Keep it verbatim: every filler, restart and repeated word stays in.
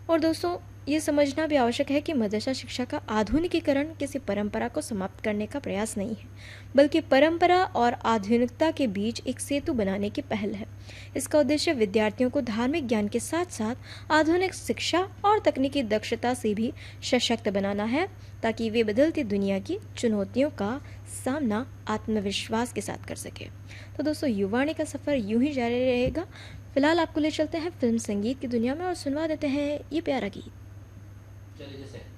और दोस्तों, ये समझना भी आवश्यक है कि मदरसा शिक्षा का आधुनिकीकरण किसी परंपरा को समाप्त करने का प्रयास नहीं है, बल्कि परंपरा और आधुनिकता के बीच एक सेतु बनाने की पहल है। इसका उद्देश्य विद्यार्थियों को धार्मिक ज्ञान के साथ साथ आधुनिक शिक्षा और तकनीकी दक्षता से भी सशक्त बनाना है, ताकि वे बदलती दुनिया की चुनौतियों का सामना आत्मविश्वास के साथ कर सके। तो दोस्तों, युवाणी का सफ़र यूं ही जारी रहेगा। फिलहाल आपको ले चलते हैं फिल्म संगीत की दुनिया में और सुनवा देते हैं ये प्यारा गीत। चलिए जैसे